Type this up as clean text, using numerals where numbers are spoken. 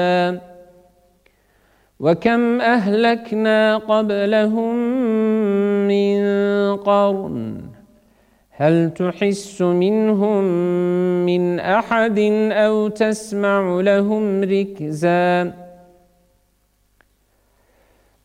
وكم أهلكنا قبلهم من قرن هل تحس منهم من أحد أو تسمع لهم ركزا